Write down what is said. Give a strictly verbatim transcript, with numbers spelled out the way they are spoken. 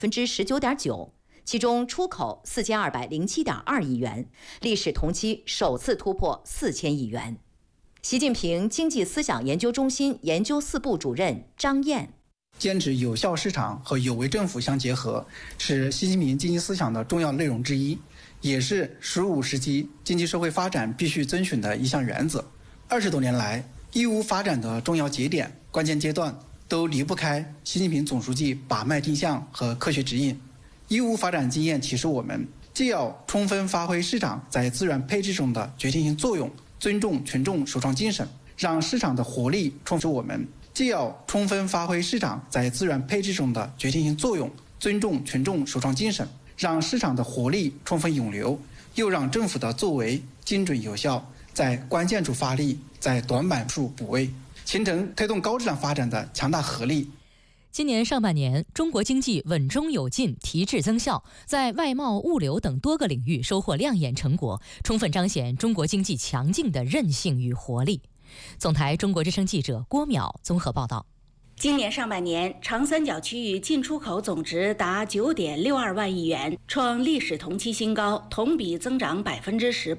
分之十九点九，其中出口四千二百零七点二亿元，历史同期首次突破四千亿元。习近平经济思想研究中心研究四部主任张燕。 坚持有效市场和有为政府相结合，是习近平经济思想的重要内容之一，也是“十五”时期经济社会发展必须遵循的一项原则。二十多年来，义乌发展的重要节点、关键阶段都离不开习近平总书记把脉定向和科学指引。义乌发展经验启示我们，既要充分发挥市场在资源配置中的决定性作用，尊重群众首创精神，让市场的活力充实我们；既要充分发挥市场在资源配置中的决定性作用，尊重群众首创精神，让市场的活力充分涌流，又让政府的作为精准有效，在关键处发力，在短板处补位，形成推动高质量发展的强大合力。 今年上半年，中国经济稳中有进，提质增效，在外贸、物流等多个领域收获亮眼成果，充分彰显中国经济强劲的韧性与活力。总台中国之声记者郭淼综合报道。 今年上半年，长三角区域进出口总值达九点六二万亿元，创历史同期新高，同比增长百分之十八。